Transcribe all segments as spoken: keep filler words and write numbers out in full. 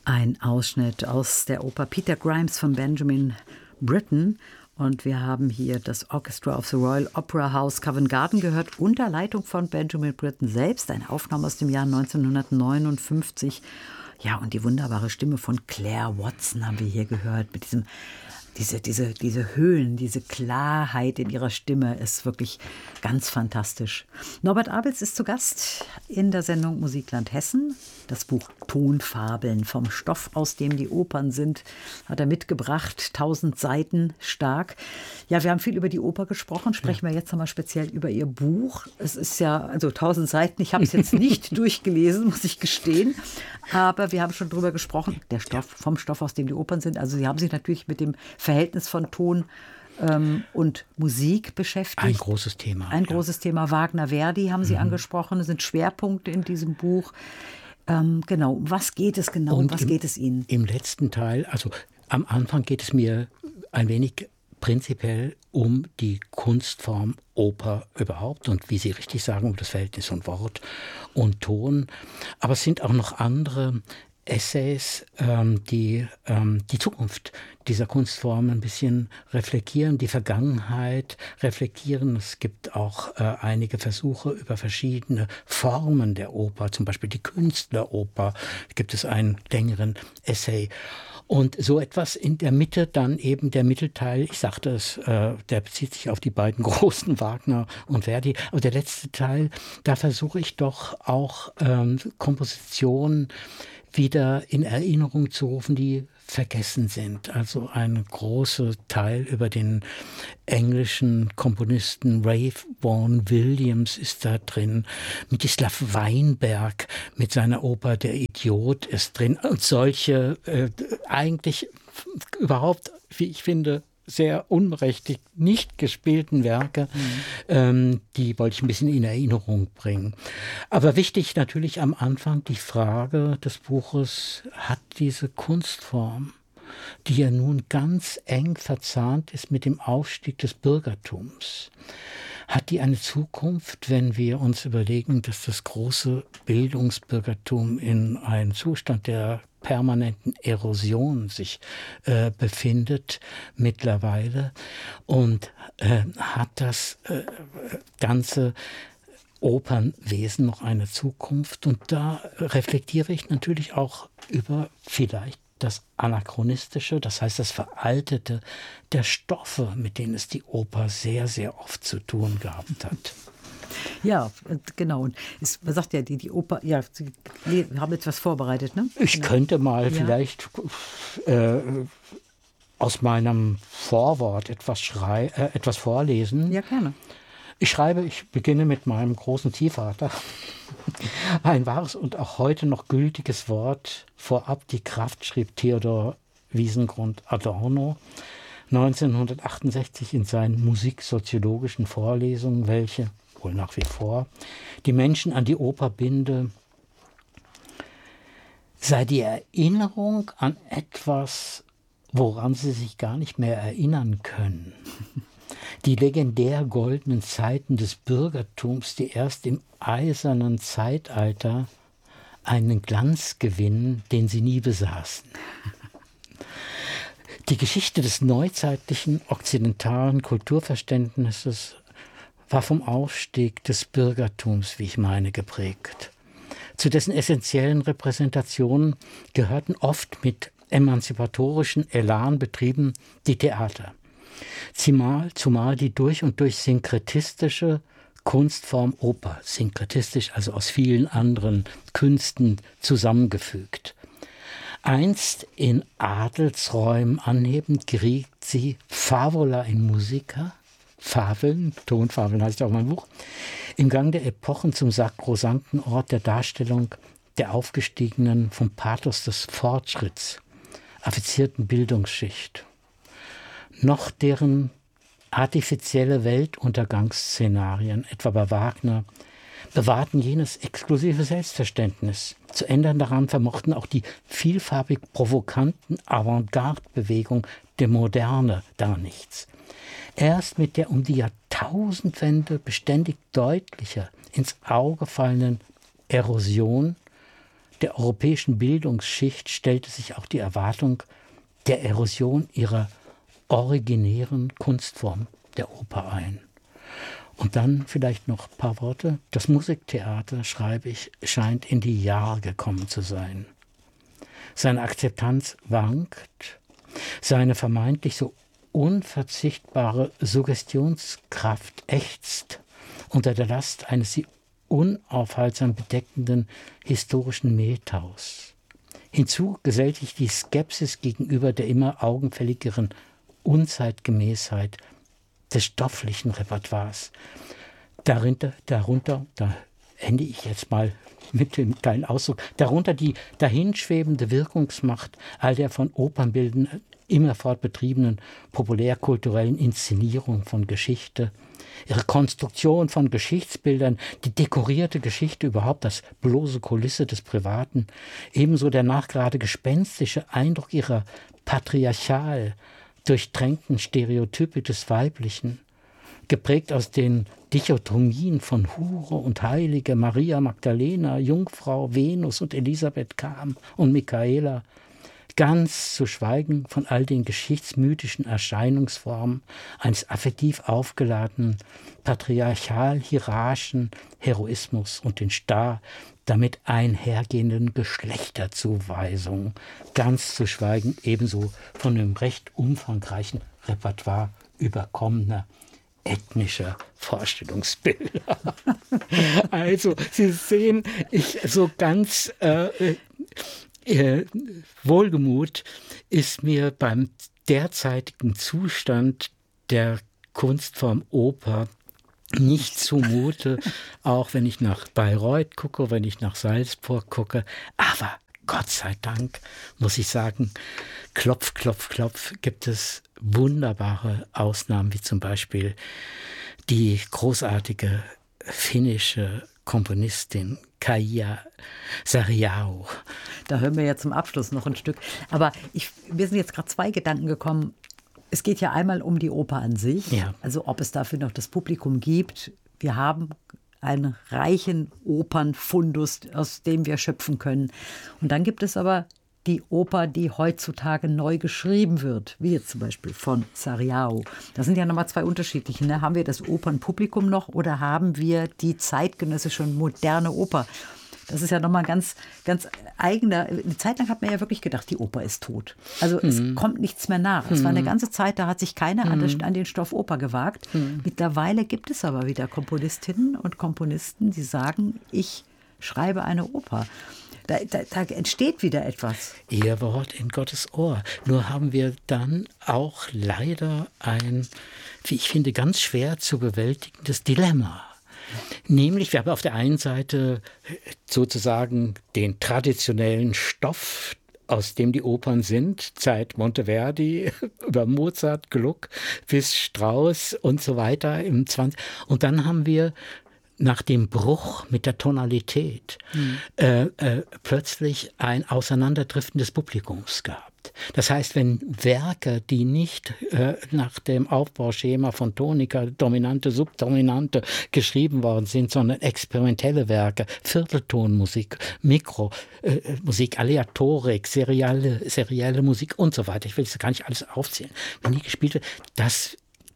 Ein Ausschnitt aus der Oper Peter Grimes von Benjamin Britten. Und wir haben hier das Orchestra of the Royal Opera House Covent Garden gehört, unter Leitung von Benjamin Britten selbst. Eine Aufnahme aus dem Jahr neunzehnhundertneunundfünfzig. Ja, und die wunderbare Stimme von Claire Watson haben wir hier gehört mit diesem Diese, diese, diese Höhen, diese Klarheit in ihrer Stimme ist wirklich ganz fantastisch. Norbert Abels ist zu Gast in der Sendung Musikland Hessen. Das Buch Tonfabeln, vom Stoff, aus dem die Opern sind, hat er mitgebracht. Tausend Seiten stark. Ja, wir haben viel über die Oper gesprochen. Sprechen wir jetzt nochmal speziell über Ihr Buch. Es ist ja, also tausend Seiten. Ich habe es jetzt nicht durchgelesen, muss ich gestehen. Aber wir haben schon drüber gesprochen. Der Stoff, vom Stoff, aus dem die Opern sind. Also Sie haben sich natürlich mit dem Verhältnis von Ton ähm, und Musik beschäftigt. Ein großes Thema. Ein ja. großes Thema. Wagner, Verdi haben Sie mhm. angesprochen. Das sind Schwerpunkte in diesem Buch. Ähm, genau, um was geht es genau und was im, geht es Ihnen? Im letzten Teil, also am Anfang geht es mir ein wenig prinzipiell um die Kunstform Oper überhaupt und wie Sie richtig sagen, um das Verhältnis von Wort und Ton. Aber es sind auch noch andere Essays, ähm, die ähm, die Zukunft dieser Kunstform ein bisschen reflektieren, die Vergangenheit reflektieren. Es gibt auch äh, einige Versuche über verschiedene Formen der Oper, zum Beispiel die Künstleroper. Da gibt es einen längeren Essay. Und so etwas in der Mitte, dann eben der Mittelteil, ich sagte es, äh, der bezieht sich auf die beiden großen, Wagner und Verdi. Aber der letzte Teil, da versuche ich doch auch ähm, Kompositionen wieder in Erinnerung zu rufen, die vergessen sind. Also ein großer Teil über den englischen Komponisten Ray Vaughan Williams ist da drin. Miroslav Weinberg mit seiner Oper Der Idiot ist drin. Und solche äh, eigentlich überhaupt, wie ich finde, sehr unberechtigt nicht gespielten Werke, mhm. ähm, die wollte ich ein bisschen in Erinnerung bringen. Aber wichtig natürlich am Anfang die Frage des Buches, hat diese Kunstform, die ja nun ganz eng verzahnt ist mit dem Aufstieg des Bürgertums, hat die eine Zukunft, wenn wir uns überlegen, dass das große Bildungsbürgertum in einem Zustand der permanenten Erosion sich äh, befindet mittlerweile und äh, hat das äh, ganze Opernwesen noch eine Zukunft? Und da reflektiere ich natürlich auch über vielleicht das Anachronistische, das heißt das Veraltete der Stoffe, mit denen es die Oper sehr, sehr oft zu tun gehabt hat. Ja, genau. Und es, man sagt ja, die, die Oper, ja, Sie haben jetzt was vorbereitet, ne? Ich könnte mal ja. vielleicht äh, aus meinem Vorwort etwas, schrei äh, etwas vorlesen. Ja, gerne. Ich schreibe, ich beginne mit meinem großen Ziehvater. Ein wahres und auch heute noch gültiges Wort. Vorab die Kraft schrieb Theodor Wiesengrund Adorno neunzehnhundertachtundsechzig in seinen musiksoziologischen Vorlesungen, welche wohl nach wie vor die Menschen an die Oper binde, sei die Erinnerung an etwas, woran sie sich gar nicht mehr erinnern können. Die legendär goldenen Zeiten des Bürgertums, die erst im eisernen Zeitalter einen Glanz gewinnen, den sie nie besaßen. Die Geschichte des neuzeitlichen okzidentalen Kulturverständnisses war vom Aufstieg des Bürgertums, wie ich meine, geprägt. Zu dessen essentiellen Repräsentationen gehörten oft mit emanzipatorischen Elan betrieben die Theater. Zumal, zumal die durch und durch synkretistische Kunstform Oper, synkretistisch, also aus vielen anderen Künsten zusammengefügt. Einst in Adelsräumen anhebend geriet sie Favola in Musica, Fabeln, Tonfabeln heißt ja auch mein Buch, im Gang der Epochen zum sakrosankten Ort der Darstellung der aufgestiegenen, vom Pathos des Fortschritts affizierten Bildungsschicht. Noch deren artifizielle Weltuntergangsszenarien, etwa bei Wagner, bewahrten jenes exklusive Selbstverständnis. Zu ändern daran vermochten auch die vielfarbig provokanten Avantgarde-Bewegung der Moderne da nichts. Erst mit der um die Jahrtausendwende beständig deutlicher ins Auge fallenden Erosion der europäischen Bildungsschicht stellte sich auch die Erwartung der Erosion ihrer originären Kunstform der Oper ein. Und dann vielleicht noch ein paar Worte. Das Musiktheater, schreibe ich, scheint in die Jahre gekommen zu sein. Seine Akzeptanz wankt, seine vermeintlich so unverzichtbare Suggestionskraft ächzt unter der Last eines sie unaufhaltsam bedeckenden historischen Methaus. Hinzu gesellt sich die Skepsis gegenüber der immer augenfälligeren Unzeitgemäßheit des stofflichen Repertoires. Darunter, darunter, da ende ich jetzt mal mit dem kleinen Ausdruck, darunter die dahinschwebende Wirkungsmacht all der von Opernbildern immerfort betriebenen populärkulturellen Inszenierung von Geschichte, ihre Konstruktion von Geschichtsbildern, die dekorierte Geschichte überhaupt, das bloße Kulisse des Privaten, ebenso der nachgerade gespenstische Eindruck ihrer patriarchal durchtränkten Stereotype des Weiblichen, geprägt aus den Dichotomien von Hure und Heilige, Maria Magdalena, Jungfrau, Venus und Elisabeth Kam und Michaela, ganz zu schweigen von all den geschichtsmythischen Erscheinungsformen eines affektiv aufgeladenen, patriarchal-hierarchischen Heroismus und den starr damit einhergehenden Geschlechterzuweisungen, ganz zu schweigen ebenso von dem recht umfangreichen Repertoire überkommener ethnischer Vorstellungsbilder. Also, Sie sehen, ich so ganz äh, äh, wohlgemut ist mir beim derzeitigen Zustand der Kunstform Oper nicht zumute, auch wenn ich nach Bayreuth gucke, wenn ich nach Salzburg gucke. Aber Gott sei Dank, muss ich sagen, klopf, klopf, klopf, gibt es wunderbare Ausnahmen, wie zum Beispiel die großartige finnische Komponistin Kaija Saariaho. Da hören wir ja zum Abschluss noch ein Stück. Aber ich, mir sind jetzt gerade zwei Gedanken gekommen. Es geht ja einmal um die Oper an sich, ja. Also ob es dafür noch das Publikum gibt. Wir haben einen reichen Opernfundus, aus dem wir schöpfen können. Und dann gibt es aber die Oper, die heutzutage neu geschrieben wird, wie jetzt zum Beispiel von Saariaho. Das sind ja nochmal zwei unterschiedliche. Ne? Haben wir das Opernpublikum noch oder haben wir die zeitgenössische und moderne Oper? Das ist ja nochmal ganz, ganz eigener. Eine Zeit lang hat man ja wirklich gedacht, die Oper ist tot. Also mhm. es kommt nichts mehr nach. Es mhm. war eine ganze Zeit, da hat sich keiner mhm. an, das, an den Stoff Oper gewagt. Mhm. Mittlerweile gibt es aber wieder Komponistinnen und Komponisten, die sagen, ich schreibe eine Oper. Da, da, da entsteht wieder etwas. Ihr Wort in Gottes Ohr. Nur haben wir dann auch leider ein, wie ich finde, ganz schwer zu bewältigendes Dilemma. Nämlich, wir haben auf der einen Seite sozusagen den traditionellen Stoff, aus dem die Opern sind, seit Monteverdi über Mozart, Gluck bis Strauss und so weiter im zwanzig. Und dann haben wir nach dem Bruch mit der Tonalität mhm. äh, äh, plötzlich ein Auseinanderdriften des Publikums gehabt. Das heißt, wenn Werke, die nicht äh, nach dem Aufbauschema von Tonika, Dominante, Subdominante geschrieben worden sind, sondern experimentelle Werke, Vierteltonmusik, Mikromusik, äh, Aleatorik, serielle, serielle Musik und so weiter, ich will das gar nicht alles aufzählen, wenn die gespielt wird, das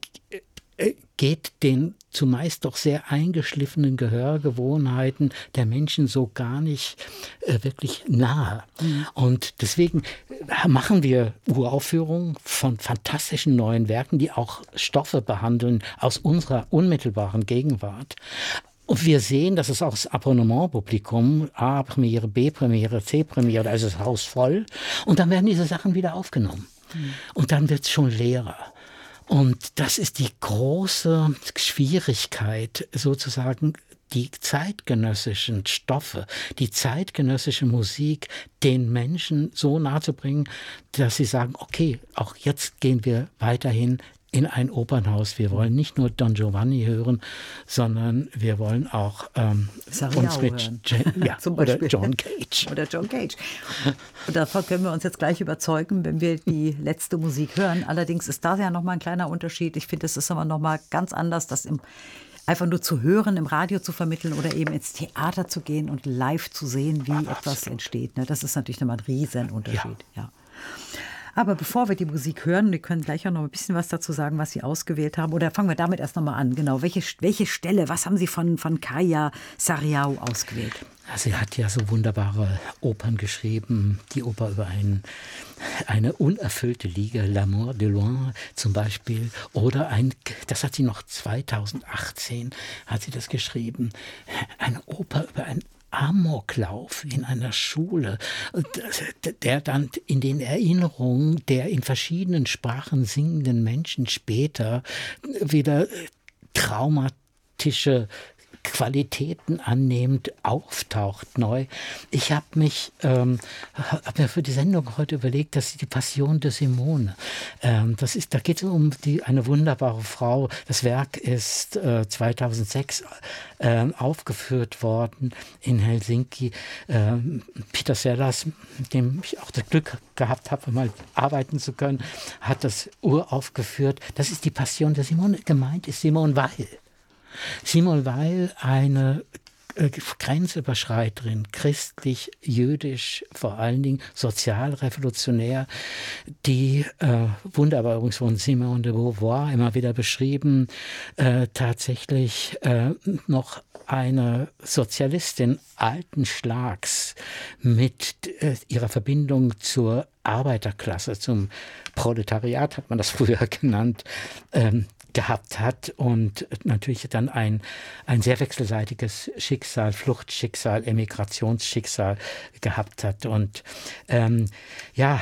geht den zumeist doch sehr eingeschliffenen Gehörgewohnheiten der Menschen so gar nicht äh, wirklich nahe. Mhm. Und deswegen machen wir Uraufführungen von fantastischen neuen Werken, die auch Stoffe behandeln aus unserer unmittelbaren Gegenwart. Und wir sehen, dass es auch das Abonnementpublikum, A-Premiere, B-Premiere, C-Premiere, also das Haus voll. Und dann werden diese Sachen wieder aufgenommen. Mhm. Und dann wird es schon leerer. Und das ist die große Schwierigkeit, sozusagen die zeitgenössischen Stoffe, die zeitgenössische Musik den Menschen so nahe zu bringen, dass sie sagen, okay, auch jetzt gehen wir weiterhin in ein Opernhaus. Wir wollen nicht nur Don Giovanni hören, sondern wir wollen auch ähm, uns mit J- ja, Zum oder John Cage. Oder John Cage. Und davon können wir uns jetzt gleich überzeugen, wenn wir die letzte Musik hören. Allerdings ist da ja nochmal ein kleiner Unterschied. Ich finde, es ist aber nochmal ganz anders, dass im einfach nur zu hören, im Radio zu vermitteln oder eben ins Theater zu gehen und live zu sehen, wie ja, etwas absolut. entsteht. Ne? Das ist natürlich nochmal ein Riesenunterschied. Ja. Ja. Aber bevor wir die Musik hören, wir können gleich auch noch ein bisschen was dazu sagen, was Sie ausgewählt haben. Oder fangen wir damit erst nochmal an. Genau, welche, welche Stelle, was haben Sie von, von Kaia Sarrião ausgewählt? Sie hat ja so wunderbare Opern geschrieben. Die Oper über ein, eine unerfüllte Liebe, L'amour de loin zum Beispiel. Oder ein, das hat sie noch zweitausendachtzehn, hat sie das geschrieben, eine Oper über ein Amoklauf in einer Schule, der dann in den Erinnerungen der in verschiedenen Sprachen singenden Menschen später wieder traumatische Qualitäten annehmend auftaucht neu. Ich habe mich ähm, hab mir für die Sendung heute überlegt, dass die Passion de Simone, ähm, das ist, da geht es um die, eine wunderbare Frau. Das Werk ist äh, zweitausendsechs äh, aufgeführt worden in Helsinki. Ähm, Peter Sellers, mit dem ich auch das Glück gehabt habe, mal arbeiten zu können, hat das uraufgeführt. Das ist die Passion de Simone. Gemeint ist Simone Weil. Simone Weil, eine äh, Grenzüberschreiterin, christlich, jüdisch, vor allen Dingen sozialrevolutionär, die äh, wunderbar übrigens von Simone de Beauvoir immer wieder beschrieben, äh, tatsächlich äh, noch eine Sozialistin alten Schlags mit äh, ihrer Verbindung zur Arbeiterklasse, zum Proletariat hat man das früher genannt, ähm, gehabt hat und natürlich dann ein, ein sehr wechselseitiges Schicksal, Fluchtschicksal, Emigrationsschicksal gehabt hat. Und ähm, ja,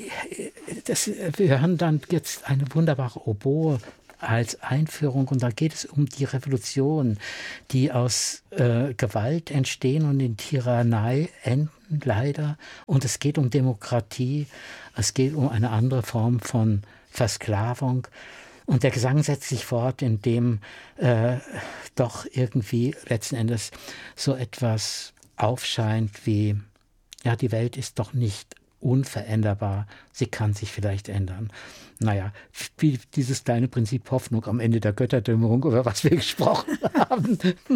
das, wir hören dann jetzt eine wunderbare Oboe als Einführung und da geht es um die Revolution, die aus äh, Gewalt entstehen und in Tyrannei enden, leider. Und es geht um Demokratie, es geht um eine andere Form von Versklavung. Und der Gesang setzt sich fort, indem äh, doch irgendwie letzten Endes so etwas aufscheint wie, ja, die Welt ist doch nicht unveränderbar, sie kann sich vielleicht ändern. Naja, wie dieses kleine Prinzip Hoffnung am Ende der Götterdämmerung, über was wir gesprochen haben.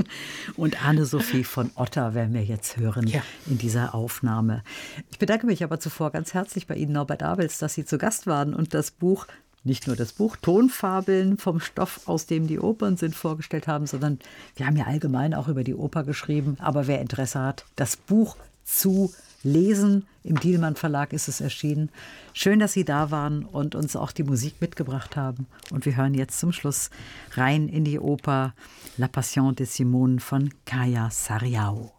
Und Anne-Sophie von Otter werden wir jetzt hören ja. in dieser Aufnahme. Ich bedanke mich aber zuvor ganz herzlich bei Ihnen, Norbert Abels, dass Sie zu Gast waren und das Buch, nicht nur das Buch Tonfabeln vom Stoff, aus dem die Opern sind, vorgestellt haben, sondern wir haben ja allgemein auch über die Oper geschrieben. Aber wer Interesse hat, das Buch zu lesen, im Dielmann Verlag ist es erschienen. Schön, dass Sie da waren und uns auch die Musik mitgebracht haben. Und wir hören jetzt zum Schluss rein in die Oper La Passion de Simone von Kaia Sarrião.